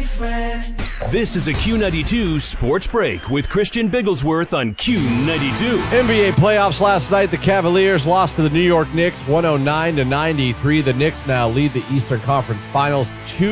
different. This is a Q92 Sports Break with Christian Bigglesworth on Q92. NBA playoffs last night. The Cavaliers lost to the New York Knicks 109-93. The Knicks now lead the Eastern Conference Finals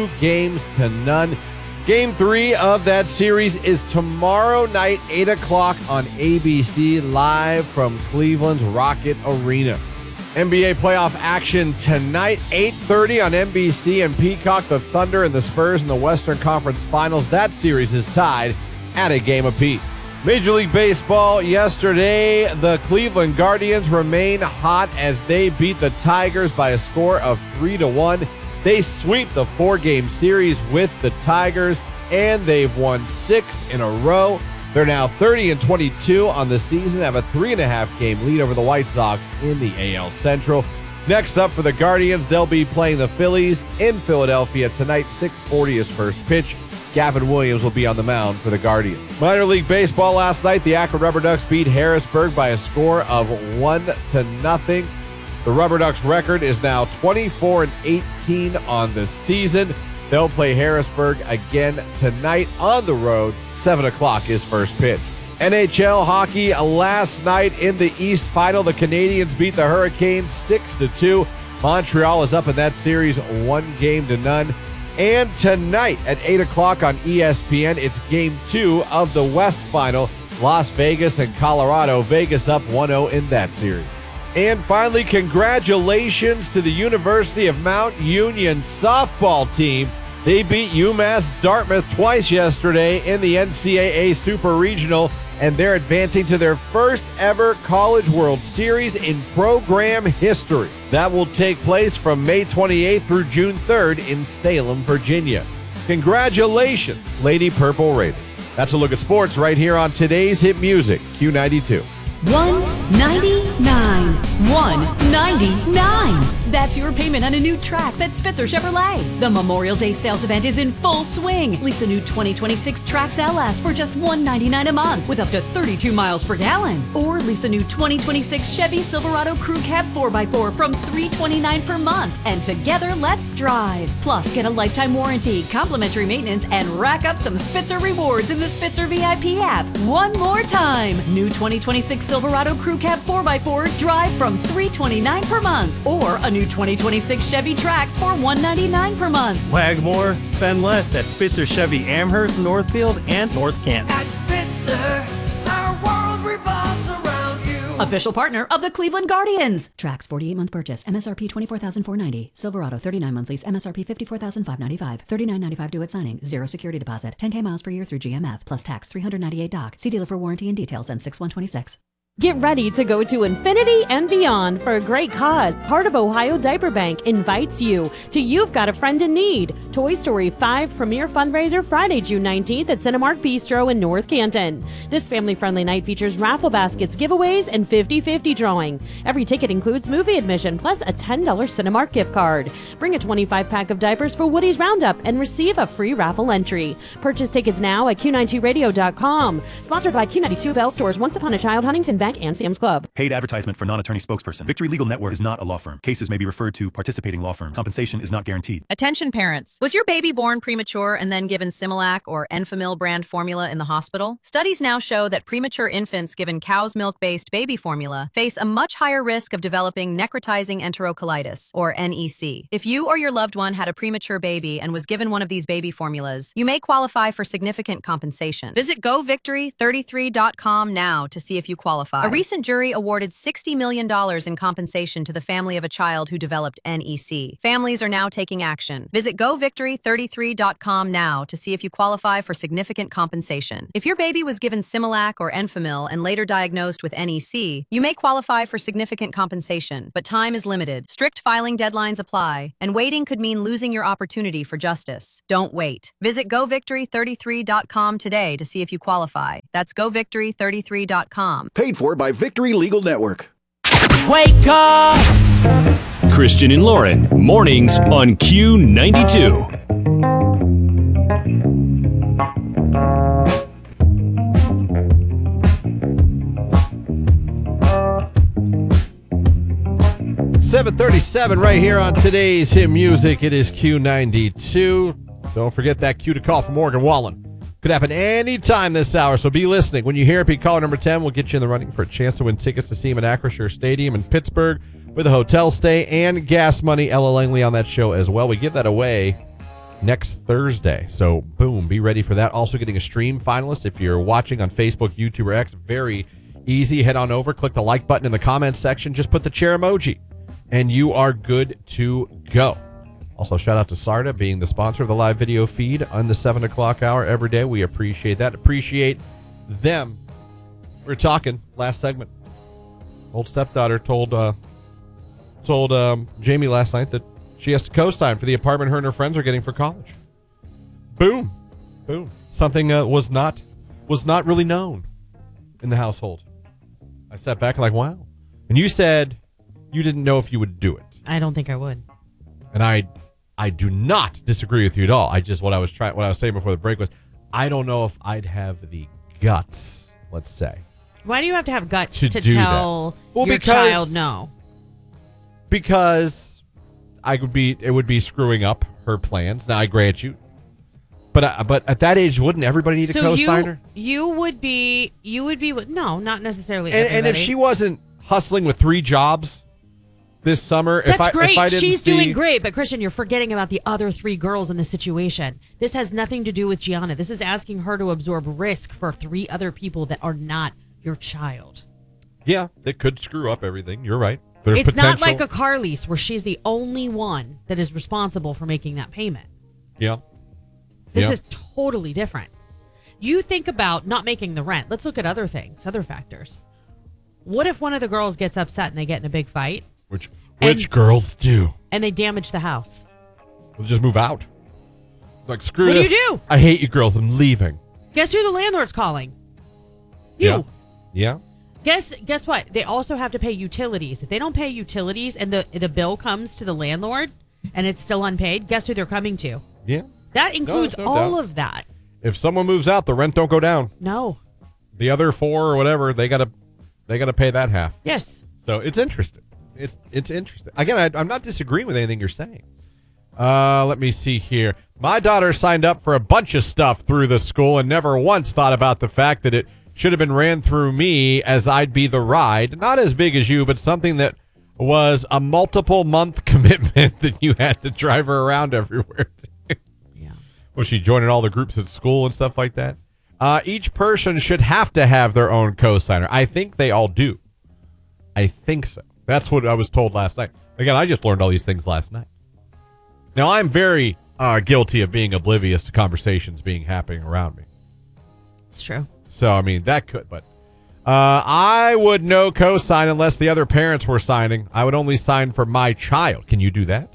2-0. Game 3 of that series is tomorrow night, 8 o'clock on ABC, live from Cleveland's Rocket Arena. NBA playoff action tonight, 8:30 on NBC and Peacock. The Thunder and the Spurs in the Western Conference Finals. That series is tied at a game apiece. Major League Baseball yesterday, the Cleveland Guardians remain hot as they beat the Tigers by a score of 3-1. They sweep the 4-game series with the Tigers, and they've won 6 in a row. They're now 30-22 on the season, have a 3.5-game lead over the White Sox in the AL Central. Next up for the Guardians, they'll be playing the Phillies in Philadelphia tonight. 6:40 is first pitch. Gavin Williams will be on the mound for the Guardians. Minor League Baseball last night, the Akron Rubber Ducks beat Harrisburg by a score of 1-0. The Rubber Ducks record is now 24-18 on the season. They'll play Harrisburg again tonight on the road. 7 o'clock is first pitch. NHL hockey last night in the East Final. The Canadiens beat the Hurricanes 6-2. Montreal is up in that series 1-0. And tonight at 8 o'clock on ESPN, it's Game 2 of the West Final. Las Vegas and Colorado. Vegas up 1-0 in that series. And finally, congratulations to the University of Mount Union softball team. They beat UMass Dartmouth twice yesterday in the NCAA Super Regional, and they're advancing to their first ever College World Series in program history. That will take place from May 28th through June 3rd in Salem, Virginia. Congratulations, Lady Purple Raiders. That's a look at sports right here on today's hit music, Q92. 199. 199. That's your payment on a new Trax at Spitzer Chevrolet. The Memorial Day sales event is in full swing. Lease a new 2026 Trax LS for just $199 a month with up to 32 miles per gallon. Or lease a new 2026 Chevy Silverado Crew Cab 4x4 from $329 per month. And together, let's drive. Plus, get a lifetime warranty, complimentary maintenance, and rack up some Spitzer rewards in the Spitzer VIP app. One more time. New 2026 Silverado Crew Cab 4x4 drive from $329 per month. Or a new 2026 Chevy Trax for $199 per month. Wag more, spend less at Spitzer Chevy Amherst, Northfield, and North Canton. At Spitzer, our world revolves around you. Official partner of the Cleveland Guardians. Trax 48-month purchase, MSRP $24,490. Silverado 39-month lease, MSRP $54,595. $39.95 due at signing. 0 security deposit. 10K miles per year through GMF. Plus tax $398 doc. See dealer for warranty and details and 6126. Get ready to go to infinity and beyond for a great cause. Part of Ohio Diaper Bank invites you to You've Got a Friend in Need. Toy Story 5 premiere fundraiser Friday, June 19th at Cinemark Bistro in North Canton. This family-friendly night features raffle baskets, giveaways, and 50-50 drawing. Every ticket includes movie admission plus a $10 Cinemark gift card. Bring a 25-pack of diapers for Woody's Roundup and receive a free raffle entry. Purchase tickets now at Q92Radio.com. Sponsored by Q92 Bell Stores, Once Upon a Child, Huntington Bank, and Sam's Club. Paid advertisement for non-attorney spokesperson. Victory Legal Network is not a law firm. Cases may be referred to participating law firms. Compensation is not guaranteed. Attention parents. Was your baby born premature and then given Similac or Enfamil brand formula in the hospital? Studies now show that premature infants given cow's milk-based baby formula face a much higher risk of developing necrotizing enterocolitis, or NEC. If you or your loved one had a premature baby and was given one of these baby formulas, you may qualify for significant compensation. Visit govictory33.com now to see if you qualify. A recent jury awarded $60 million in compensation to the family of a child who developed NEC. Families are now taking action. Visit govictory33.com now to see if you qualify for significant compensation. If your baby was given Similac or Enfamil and later diagnosed with NEC, you may qualify for significant compensation, but time is limited. Strict filing deadlines apply, and waiting could mean losing your opportunity for justice. Don't wait. Visit govictory33.com today to see if you qualify. That's govictory33.com. Paid for by Victory Legal Network. Wake up! Christian and Lauren, mornings on Q92. $7:37 right here on today's hit music. It is Q92. Don't forget that cue to call from Morgan Wallen. Could happen anytime this hour, so be listening. When you hear it, be caller number 10. We'll get you in the running for a chance to win tickets to see him at Acrisure Stadium in Pittsburgh with a hotel stay and gas money. Ella Langley on that show as well. We give that away next Thursday. So, boom, be ready for that. Also getting a stream finalist. If you're watching on Facebook, YouTube, or X, very easy. Head on over, click the like button in the comments section. Just put the chair emoji, and you are good to go. Also, shout out to Sarda being the sponsor of the live video feed on the 7 o'clock hour every day. We appreciate that. Appreciate them. We were talking last segment. Old stepdaughter told Jamie last night that she has to co-sign for the apartment her and her friends are getting for college. Boom. Boom. Something was not really known in the household. I sat back and like, wow. And you said you didn't know if you would do it. I don't think I would. And I do not disagree with you at all. What I was saying before the break was, I don't know if I'd have the guts, let's say. Why do you have to have guts to tell your child no? Because it would be screwing up her plans. Now, I grant you. But at that age, wouldn't everybody need a co-signer? You would be no, not necessarily. And if she wasn't hustling with 3 jobs this summer, that's great. If I didn't She's doing great. But Christian, you're forgetting about the other 3 girls in the situation. This has nothing to do with Gianna. This is asking her to absorb risk for 3 other people that are not your child. Yeah, it could screw up everything. You're right. There's it's potential. not like a car lease where she's the only one that is responsible for making that payment. Yeah. This is totally different. You think about not making the rent. Let's look at other things, other factors. What if one of the girls gets upset and they get in a big fight? Which girls do. And they damage the house. We'll just move out. Like, screw this. What do you do? I hate you girls. I'm leaving. Guess who the landlord's calling? You. Yeah. Guess what? They also have to pay utilities. If they don't pay utilities and the bill comes to the landlord and it's still unpaid, guess who they're coming to? Yeah. That includes all of that. If someone moves out, the rent don't go down. No. The other 4 or whatever, they gotta pay that half. Yes. So it's interesting. It's interesting. Again, I'm not disagreeing with anything you're saying. Let me see here. My daughter signed up for a bunch of stuff through the school and never once thought about the fact that it should have been ran through me, as I'd be the ride. Not as big as you, but something that was a multiple month commitment that you had to drive her around everywhere. Yeah. Was she joining all the groups at school and stuff like that? Each person should have to have their own co-signer. I think they all do. I think so. That's what I was told last night. Again, I just learned all these things last night. Now, I'm very guilty of being oblivious to conversations happening around me. It's true. So, I mean, that could, but I would no co-sign unless the other parents were signing. I would only sign for my child. Can you do that?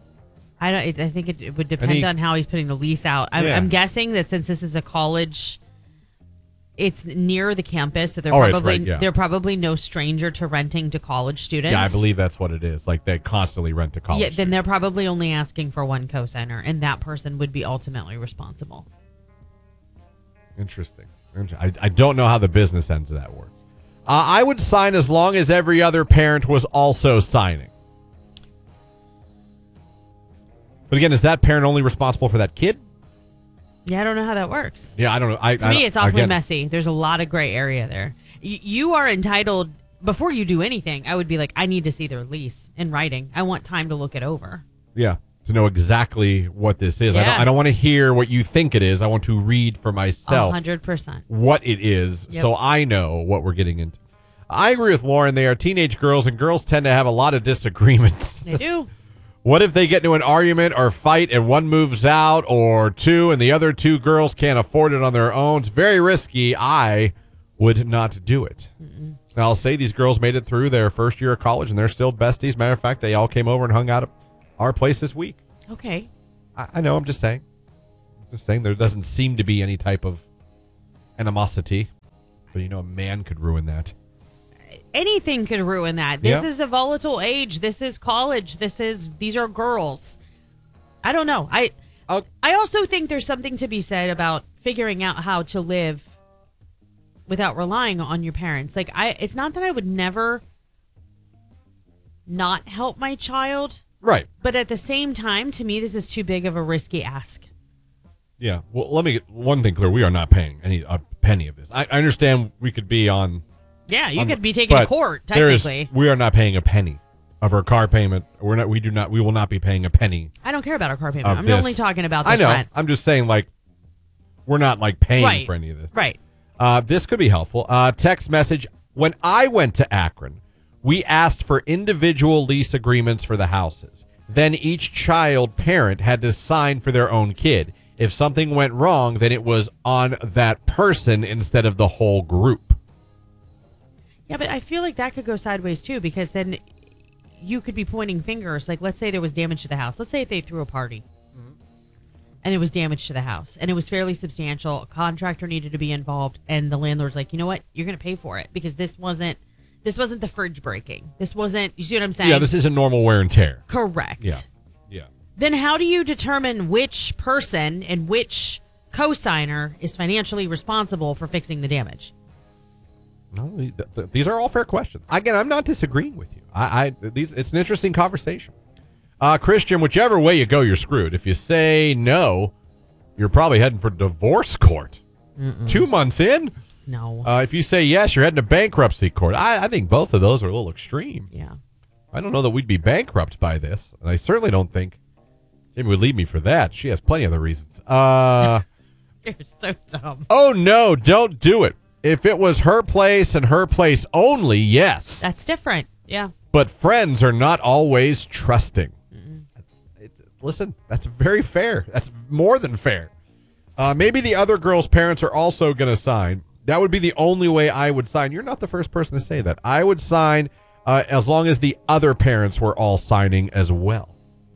I think it would depend on how he's putting the lease out. I'm guessing that since this is a college, it's near the campus, so they're probably no stranger to renting to college students. Yeah, I believe that's what it is. Like, they constantly rent to college. Yeah, then they're probably only asking for one co-signer, and that person would be ultimately responsible. Interesting. I don't know how the business end of that works. I would sign as long as every other parent was also signing. But again, is that parent only responsible for that kid? Yeah, I don't know how that works. Yeah, I don't know. To me, it's awfully messy. There's a lot of gray area there. You are entitled, before you do anything, I would be like, I need to see their lease in writing. I want time to look it over. Yeah, to know exactly what this is. Yeah. I don't want to hear what you think it is. I want to read for myself 100% what it is, so I know what we're getting into. I agree with Lauren. They are teenage girls, and girls tend to have a lot of disagreements. They do. What if they get into an argument or fight and one moves out, or 2 and the other 2 girls can't afford it on their own? It's very risky. I would not do it. And I'll say these girls made it through their first year of college, and they're still besties. Matter of fact, they all came over and hung out at our place this week. Okay. I know. I'm just saying. There doesn't seem to be any type of animosity. But, a man could ruin that. Anything could ruin that. This is a volatile age. This is college. These are girls. I don't know. I also think there's something to be said about figuring out how to live without relying on your parents. Like, it's not that I would never not help my child. Right. But at the same time, to me, this is too big of a risky ask. Yeah. Well, let me get one thing clear. We are not paying a penny of this. I understand we could be on. Yeah, you could be taken to court, technically. We are not paying a penny of our car payment. We will not be paying a penny. I don't care about our car payment. I'm only talking about this I know. rent. I'm just saying, like, we're not, like, paying for any of this. Right. This could be helpful. Text message. When I went to Akron, we asked for individual lease agreements for the houses. Then each child parent had to sign for their own kid. If something went wrong, then it was on that person instead of the whole group. Yeah, but I feel like that could go sideways, too, because then you could be pointing fingers. Like, let's say there was damage to the house. Let's say they threw a party and there was damage to the house and it was fairly substantial. A contractor needed to be involved and the landlord's like, you know what? You're going to pay for it because this wasn't the fridge breaking. This wasn't, you see what I'm saying? Yeah, this isn't normal wear and tear. Correct. Yeah. Then how do you determine which person and which co-signer is financially responsible for fixing the damage? No, these are all fair questions. Again, I'm not disagreeing with you. It's an interesting conversation. Christian, whichever way you go, you're screwed. If you say no, you're probably heading for divorce court. 2 months in? No. If you say yes, you're heading to bankruptcy court. I think both of those are a little extreme. Yeah. I don't know that we'd be bankrupt by this, and I certainly don't think Jamie would leave me for that. She has plenty of other reasons. You're so dumb. Oh, no, don't do it. If it was her place and her place only, yes. That's different. Yeah. But friends are not always trusting. Listen, that's very fair. That's more than fair. Maybe the other girl's parents are also going to sign. That would be the only way I would sign. You're not the first person to say that. I would sign as long as the other parents were all signing as well.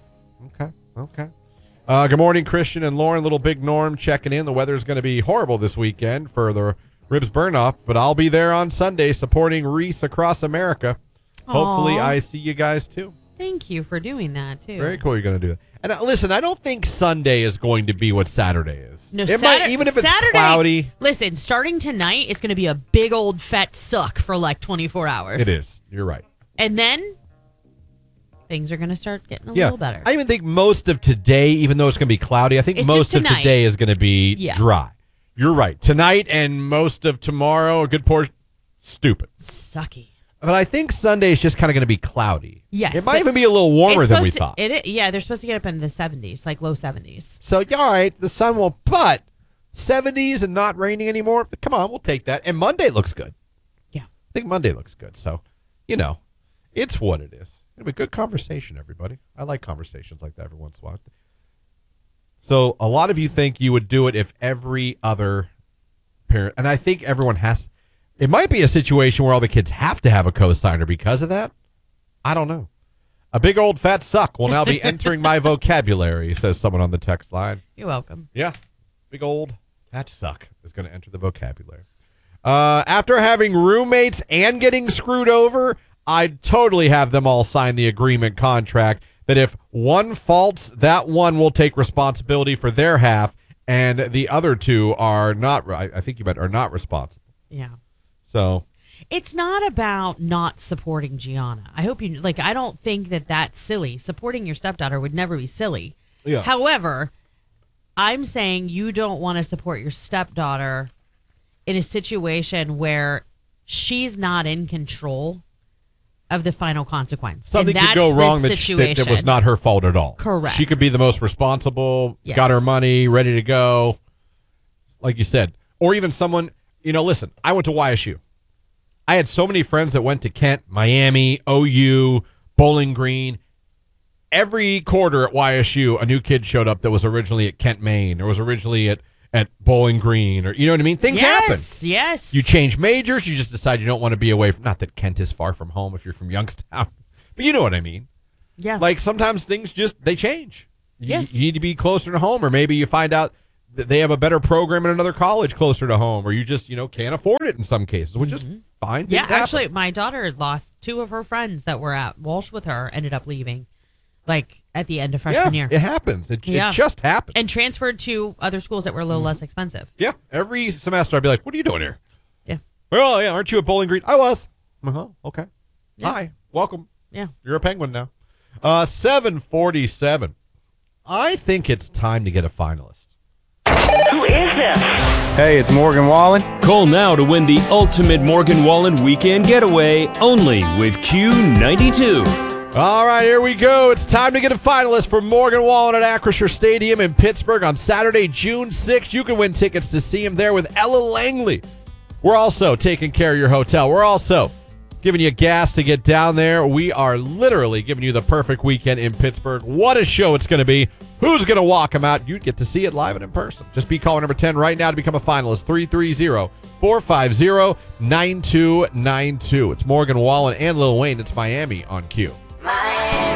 Okay. Good morning, Christian and Lauren. Little Big Norm checking in. The weather's going to be horrible this weekend for the Ribs Burnoff, but I'll be there on Sunday supporting Reese across America. Aww. Hopefully I see you guys too. Thank you for doing that too. Very cool you're going to do that. And listen, I don't think Sunday is going to be what Saturday is. No, even if it's Saturday, cloudy. Listen, starting tonight, it's going to be a big old fat suck for like 24 hours. It is. You're right. And then things are going to start getting a little better. I even think most of today, even though it's going to be cloudy, I think It's most just of tonight. today is going to be dry. You're right. Tonight and most of tomorrow, a good portion, stupid. Sucky. But I think Sunday is just kind of going to be cloudy. Yes. It might even be a little warmer than we thought. Yeah, they're supposed to get up in the 70s, like low 70s. So, all right, the sun will, but 70s and not raining anymore. Come on, we'll take that. And Monday looks good. Yeah. I think Monday looks good. So, it's what it is. It'll be a good conversation, everybody. I like conversations like that every once in a while. So, a lot of you think you would do it if every other parent, and I think everyone has. It might be a situation where all the kids have to have a co-signer because of that. I don't know. A big old fat suck will now be entering my vocabulary, says someone on the text line. You're welcome. Yeah. Big old fat suck is going to enter the vocabulary. After having roommates and getting screwed over, I'd totally have them all sign the agreement contract that if one faults, that one will take responsibility for their half, and the other two are not, I think you meant, are not responsible. Yeah. So it's not about not supporting Gianna. I hope you I don't think that that's silly. Supporting your stepdaughter would never be silly. Yeah. However, I'm saying you don't want to support your stepdaughter in a situation where she's not in control of the final consequence. Something and could go wrong that was not her fault at all. Correct. She could be the most responsible, Yes. got her money, ready to go, like you said. Or even someone, listen, I went to YSU. I had so many friends that went to Kent, Miami, OU, Bowling Green. Every quarter at YSU, a new kid showed up that was originally at Kent, Maine, or was originally at Bowling Green, or you know what I mean? Things happen. Yes. You change majors, you just decide you don't want to be away from, not that Kent is far from home if you're from Youngstown, but you know what I mean. Yeah. Like sometimes things they change. Yes. You need to be closer to home, or maybe you find out that they have a better program in another college closer to home, or you just, can't afford it in some cases, which is fine. Yeah, Things happen. actually, my daughter lost 2 of her friends that were at Walsh with her, ended up leaving, at the end of freshman year. It happens. It just happens. And transferred to other schools that were a little less expensive. Yeah. Every semester I'd be like, what are you doing here? Yeah. Well, yeah, aren't you at Bowling Green? I was. Uh-huh. Okay. Yeah. Hi. Welcome. Yeah. You're a Penguin now. 747. I think it's time to get a finalist. Who is this? Hey, it's Morgan Wallen. Call now to win the ultimate Morgan Wallen weekend getaway only with Q92. All right, here we go. It's time to get a finalist for Morgan Wallen at Acrisure Stadium in Pittsburgh on Saturday, June 6th. You can win tickets to see him there with Ella Langley. We're also taking care of your hotel. We're also giving you gas to get down there. We are literally giving you the perfect weekend in Pittsburgh. What a show it's going to be. Who's going to walk him out? You get to see it live and in person. Just be caller number 10 right now to become a finalist. 330-450-9292. It's Morgan Wallen and Lil Wayne. It's Miami on Q.